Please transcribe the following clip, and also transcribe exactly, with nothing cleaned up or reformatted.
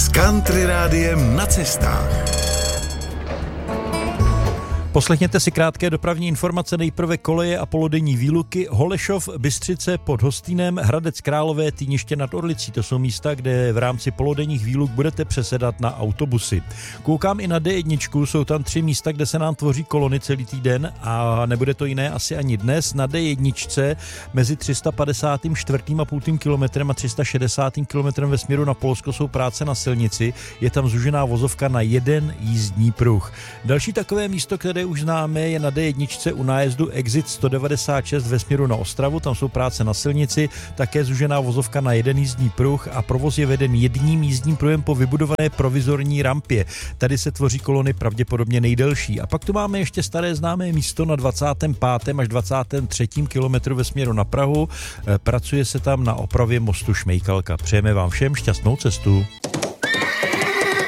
Country Rádiem na cestách. Poslechněte si krátké dopravní informace, nejprve koleje a polodenní výluky. Holešov, Bystřice pod Hostýnem, Hradec Králové, Týniště nad Orlicí. To jsou místa, kde v rámci polodenních výluk budete přesedat na autobusy. Koukám i na dé jedna, jsou tam tři místa, kde se nám tvoří kolony celý týden a nebude to jiné asi ani dnes. Na dé jedna mezi tři sta padesát čtyři a půl kilometrem a tři sta šedesát kilometrem ve směru na Polsko jsou práce na silnici. Je tam zúžená vozovka na jeden jízdní pruh. Další takové místo, které už známe, je na dé jedna u nájezdu Exit sto devadesát šest ve směru na Ostravu, tam jsou práce na silnici, také zúžená vozovka na jeden jízdní pruh a provoz je veden jedním jízdním pruhem po vybudované provizorní rampě. Tady se tvoří kolony pravděpodobně nejdelší. A pak tu máme ještě staré známé místo na dvacátém pátém až dvacátém třetím kilometru ve směru na Prahu. Pracuje se tam na opravě mostu Šmejkalka. Přejeme vám všem šťastnou cestu.